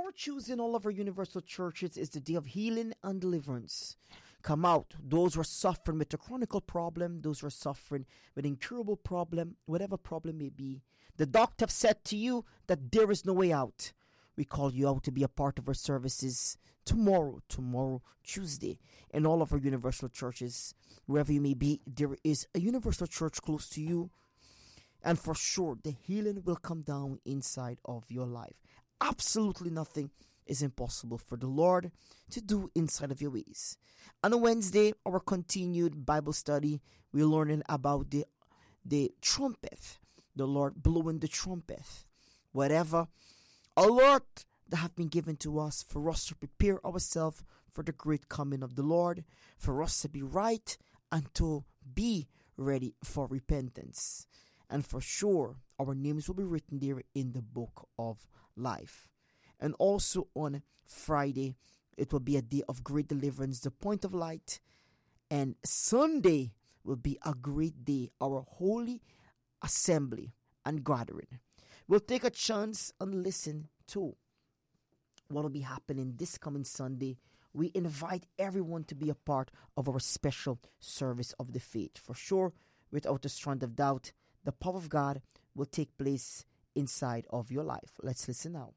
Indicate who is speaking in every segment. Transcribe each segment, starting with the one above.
Speaker 1: Lord Tuesday in all of our universal churches is the day of healing and deliverance. Come out, those who are suffering with a chronic problem, those who are suffering with an incurable problem, whatever problem may be. The doctor have said to you that there is no way out. We call you out to be a part of our services tomorrow, Tuesday, in all of our universal churches. Wherever you may be, there is a universal church close to you. And for sure, the healing will come down inside of your life. Absolutely nothing is impossible for the Lord to do inside of your ways. On a Wednesday, our continued Bible study, we're learning about the trumpet, the Lord blowing the trumpet. Whatever alert that have been given to us for us to prepare ourselves for the great coming of the Lord, for us to be right and to be ready for repentance. And for sure, our names will be written there in the book of life. And also on Friday, it will be a day of great deliverance, the point of light. And Sunday will be a great day, our holy assembly and gathering. We'll take a chance and listen to what will be happening this coming Sunday. We invite everyone to be a part of our special service of the faith. For sure, without a strand of doubt, the power of God will take place inside of your life. Let's listen now.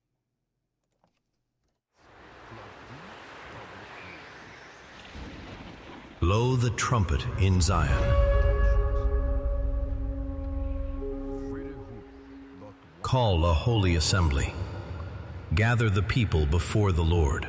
Speaker 2: Blow the trumpet in Zion. Call a holy assembly. Gather the people before the Lord.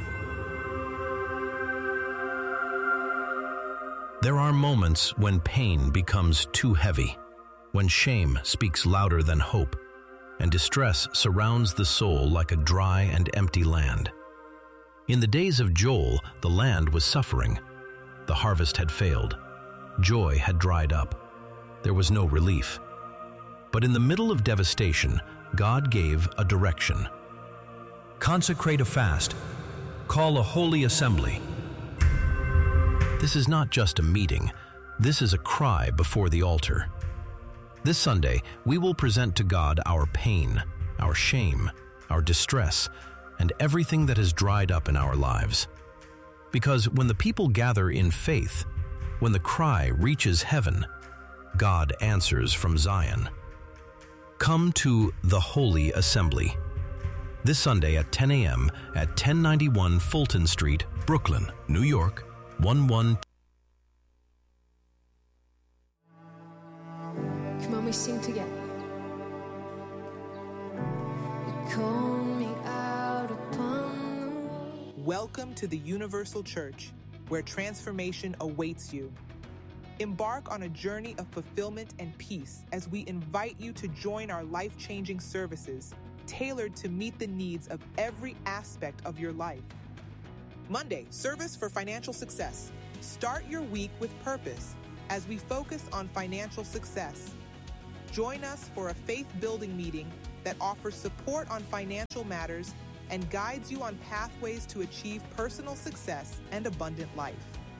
Speaker 2: There are moments when pain becomes too heavy, when shame speaks louder than hope, and distress surrounds the soul like a dry and empty land. In the days of Joel, the land was suffering. The harvest had failed. Joy had dried up. There was no relief. But in the middle of devastation, God gave a direction. Consecrate a fast. Call a holy assembly. This is not just a meeting. This is a cry before the altar. This Sunday, we will present to God our pain, our shame, our distress, and everything that has dried up in our lives. Because when the people gather in faith, when the cry reaches heaven, God answers from Zion. Come to the Holy Assembly. This Sunday at 10 a.m. at 1091 Fulton Street, Brooklyn, New York, 11.
Speaker 3: Come on, we sing together. You call me out upon the wall.
Speaker 4: Welcome to the Universal Church, where transformation awaits you. Embark on a journey of fulfillment and peace as we invite you to join our life-changing services, tailored to meet the needs of every aspect of your life. Monday, service for financial success. Start your week with purpose as we focus on financial success. Join us for a faith-building meeting that offers support on financial matters and guides you on pathways to achieve personal success and abundant life.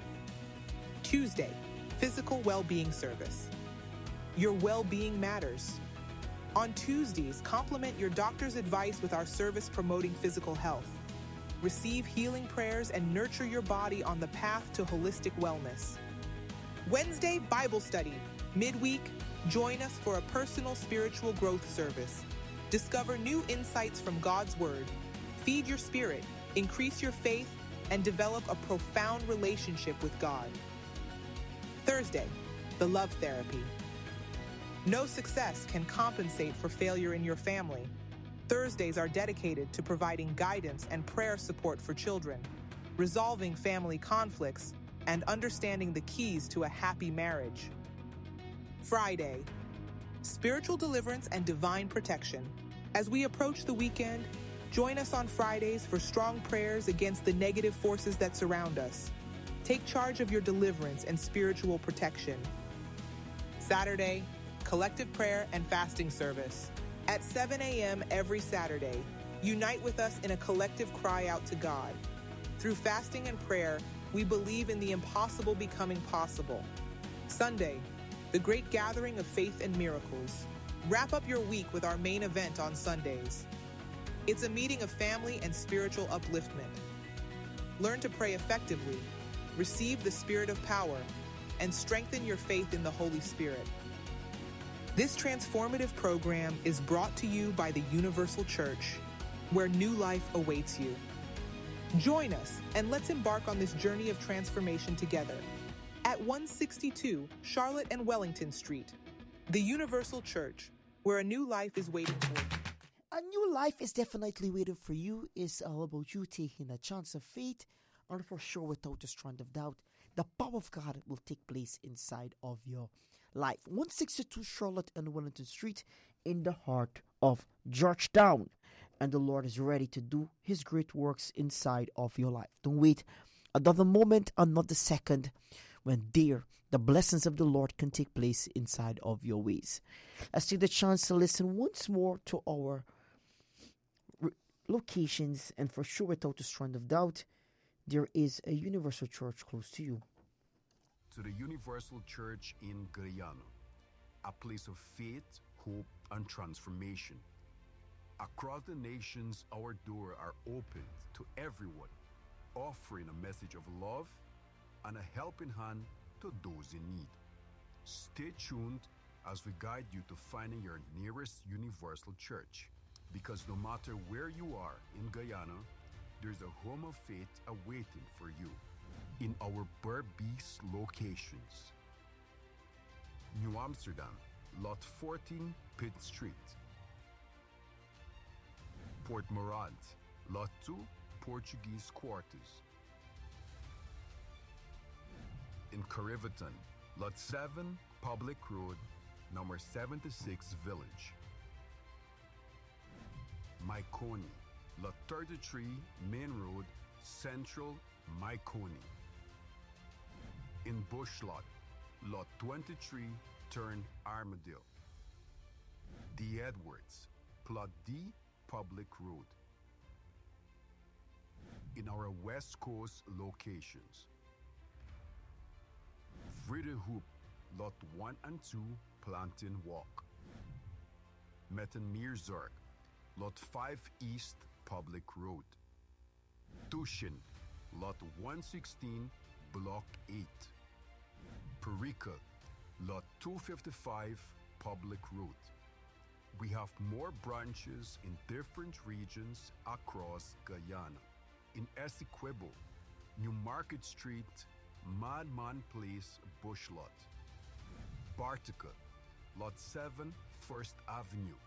Speaker 4: Tuesday, physical well-being service. Your well-being matters. On Tuesdays, complement your doctor's advice with our service promoting physical health. Receive healing prayers and nurture your body on the path to holistic wellness. Wednesday, Bible study. Midweek, join us for a personal spiritual growth service. Discover new insights from God's Word. Feed your spirit, increase your faith, and develop a profound relationship with God. Thursday, the love therapy. No success can compensate for failure in your family. Thursdays are dedicated to providing guidance and prayer support for children, resolving family conflicts, and understanding the keys to a happy marriage. Friday, spiritual deliverance and divine protection. As we approach the weekend, join us on Fridays for strong prayers against the negative forces that surround us. Take charge of your deliverance and spiritual protection. Saturday, collective prayer and fasting service. At 7 a.m. every Saturday, unite with us in a collective cry out to God. Through fasting and prayer, we believe in the impossible becoming possible. Sunday, the great gathering of faith and miracles. Wrap up your week with our main event on Sundays. It's a meeting of family and spiritual upliftment. Learn to pray effectively, receive the Spirit of power, and strengthen your faith in the Holy Spirit. This transformative program is brought to you by the Universal Church, where new life awaits you. Join us and let's embark on this journey of transformation together at 162 Charlotte and Wellington Street, the Universal Church, where a new life is waiting for you.
Speaker 1: A new life is definitely waiting for you. It's all about you taking a chance of faith, and for sure, without a strand of doubt, the power of God will take place inside of your life. 162 Charlotte and Wellington Street in the heart of Georgetown. And the Lord is ready to do His great works inside of your life. Don't wait another moment, another second, when the blessings of the Lord can take place inside of your ways. Let's take the chance to listen once more to our locations, and for sure, without a strand of doubt, there is a Universal Church close to you.
Speaker 5: To the Universal Church in Guyana, a place of faith, hope, and transformation. Across the nations, our doors are open to everyone, offering a message of love and a helping hand to those in need. Stay tuned as we guide you to finding your nearest Universal Church, because no matter where you are in Guyana, there's a home of faith awaiting for you in our Berbice locations. New Amsterdam, Lot 14, Pitt Street. Port Morant, Lot 2, Portuguese Quarters. In Corriverton, Lot 7, Public Road, number 76, Village. Myconi, Lot 33, Main Road, Central, Myconi. In Bushlot, Lot 23, Turn Armadale. The Edwards, Plot D, Public Road. In our West Coast locations, Vridehoop, Lot 1 and 2, Plantain Walk. Mettenmeerzorg, Lot 5 East, Public Road. Tushin, Lot 116, Block 8. Perica, Lot 255, Public Road. We have more branches in different regions across Guyana. In Essequibo, New Market Street, Madman Place, Bushlot. Bartica, Lot 7, First Avenue.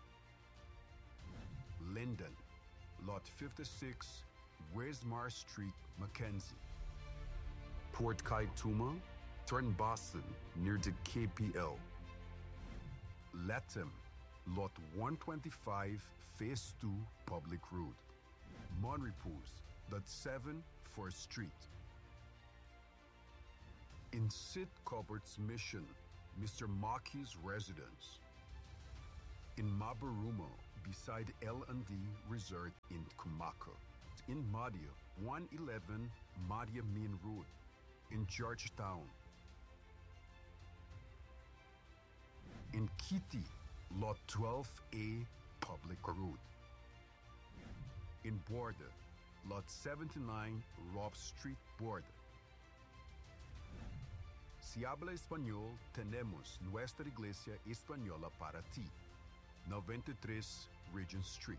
Speaker 5: Linden, Lot 56, Wismar Street, Mackenzie. Port Kaituma, Turn Boston, near the KPL. Latham, Lot 125, Phase 2, Public Road. Monrepose, Lot 7, 4th Street. In Sid Cupboard's Mission, Mr. Maki's residence. In Mabaruma, beside L&D Resort in Kumako. In Madia, 111 Madia Main Road. In Georgetown. In Kitty, Lot 12A, Public Road. In Border, Lot 79, Rob Street, Border. Si habla español, tenemos nuestra iglesia española para ti. 93 Regent Street.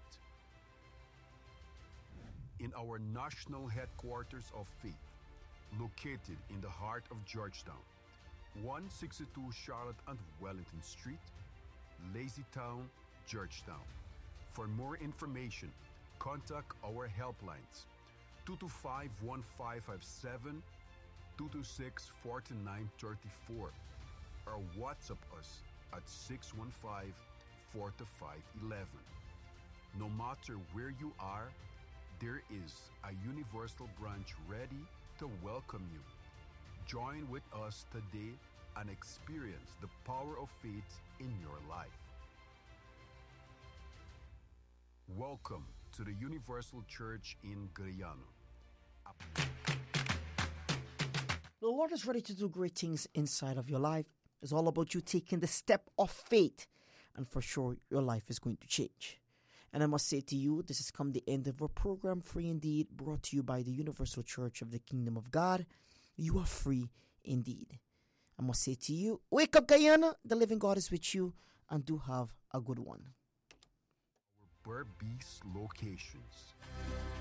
Speaker 5: In our national headquarters of faith, located in the heart of Georgetown, 162 Charlotte and Wellington Street, Lazytown, Georgetown. For more information, contact our helplines 225-1557, 226-4934, or WhatsApp us at 615-4511. No matter where you are, there is a Universal branch ready to welcome you. Join with us today and experience the power of faith in your life. Welcome to the Universal Church in Guyana.
Speaker 1: The Lord is ready to do great things inside of your life. It's all about you taking the step of faith, and for sure, your life is going to change. And I must say to you, this has come the end of our program, Free Indeed, brought to you by the Universal Church of the Kingdom of God. You are free indeed. I must say to you, wake up, Guyana. The living God is with you, and do have a good one.
Speaker 5: Berbice locations.